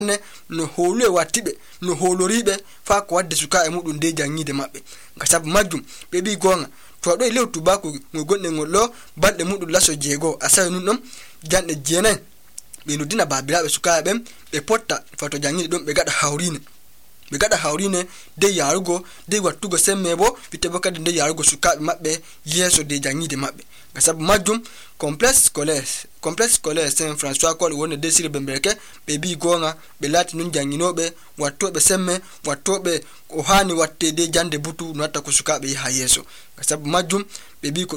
no holu e wattibe no holoribe fa ko wadde suka e mudum de jangide mabbe sabu majjum be bi gonga to do lew tubako ngo gonde ngollo balde mudum laso jego asawi nun dum jande jenen be no dina babirabe suka be potta fato jangide dum be gada hawrine de yarugo de wattugo semmebo bitebo kadi de yarugo suka mabbe yeso de jangide mabbe sabu majjum complexe scolaire Saint François ko woni desire bemberke be bi gonga be lati nun janginobe wattobe semme wattobe o hani watte de jande butu no atta ko suka be ha yeso sabu majjum be bi ko